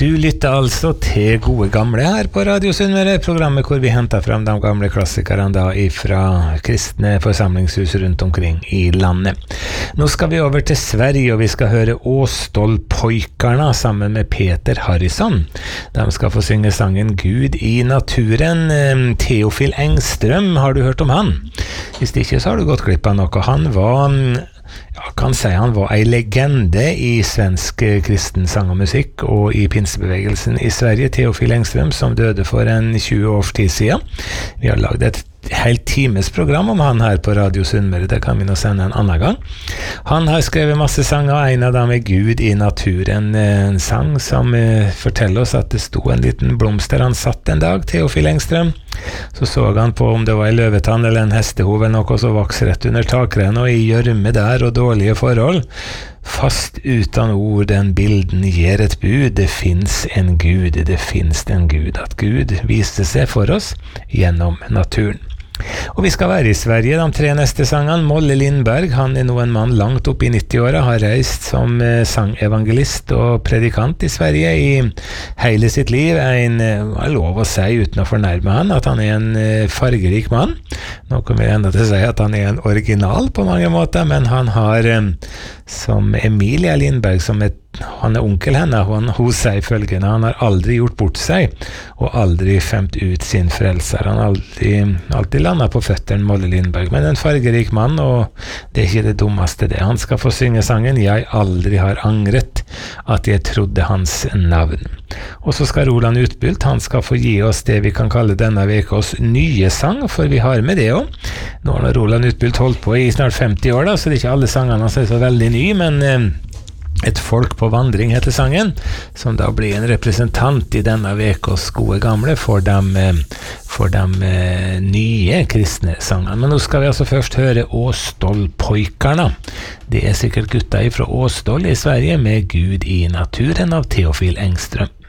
Du lytter altså til Gode Gamle her på Radio Sunnmøre, programmet hvor vi henter frem de gamle klassikerne da fra kristne forsamlingshus rundt omkring i landet. Nå skal vi over til Sverige, og vi skal høre Åstolpojkarna sammen med Peter Harrison. De skal få synge sangen Gud i naturen. Teofil Engström, har du hørt om han? Hvis ikke så har du gått glipp av noe. Han var... kan si han var en legende i svensk kristen sang og musikk og i pinsebevegelsen i Sverige, Teofil Engström, som døde for en 20 års tid siden. Vi har laget et helt times program om han her på Radio Sunnmøre, det kan vi nå sende en annen gang. Han har skrevet masse sanger, en av dem er Gud i naturen, en sang som forteller oss at det sto en liten blomst der han satt en dag, Teofil Engström. Så han på om det var en løvetann eller en hestehov eller noe som vaks rett under takrenn og i gjørme der og dårlige forhold. Fast utan ord den bilden gir et bud, det finns en Gud, at Gud viste seg for oss gjennom naturen. Og vi skal være i Sverige, de 3 neste sangene. Molle Lindberg, han er nå en mann langt opp i 90-åra, har reist som sangevangelist og predikant i Sverige i hele sitt liv. Jeg lov å si uten å fornærme han, at han er en fargerik mann. Nå kommer jeg enda til å si at han er en original på mange måter, men han har, som Emilia Lindberg, han er onkel henne, hun sier følgende: han har aldri gjort bort seg og aldri femt ut sin frelser. Han har alltid landet på føtteren, Molle Lindberg, men en fargerik mann, og det er ikke det dummeste det. Han skal få synge sangen Jeg aldri har angret at jeg trodde hans navn. Og så skal Roland Utbylt, han skal få gi oss det vi kan kalle denne vekos nye sang, for vi har med det også. Nå har Roland Utbylt holdt på i snart 50 år da, så det er ikke alle sangene hans er så veldig nye, men Et folk på vandring heter sangen, som da blir en representant i denne vekos Gode Gamle for de nye kristne sangene. Men nå skal vi altså først høre Åstolpojkarna. Det er sikkert gutta fra Åstol i Sverige med Gud i naturen av Teofil Engström.